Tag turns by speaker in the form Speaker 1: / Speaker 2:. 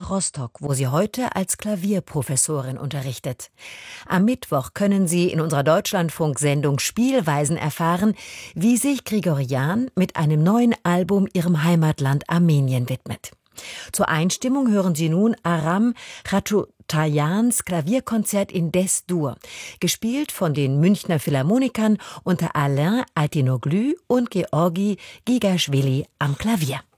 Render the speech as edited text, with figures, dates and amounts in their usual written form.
Speaker 1: nach Rostock, wo sie heute als Klavierprofessorin unterrichtet. Am Mittwoch können Sie in unserer Deutschlandfunk-Sendung Spielweisen erfahren, wie sich Grigorian mit einem neuen Album ihrem Heimatland Armenien widmet. Zur Einstimmung hören Sie nun Aram Khachaturians Klavierkonzert in Des-Dur, gespielt von den Münchner Philharmonikern unter Alain Altinoglu und Georgi Gigaschwili am Klavier.